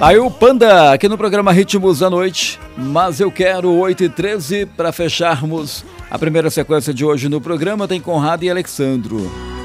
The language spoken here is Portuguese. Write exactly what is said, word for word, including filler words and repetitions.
Aí o Panda, aqui no programa Ritmos da Noite, mas eu quero oito e treze para fecharmos a primeira sequência de hoje no programa, tem Conrado e Alexandro.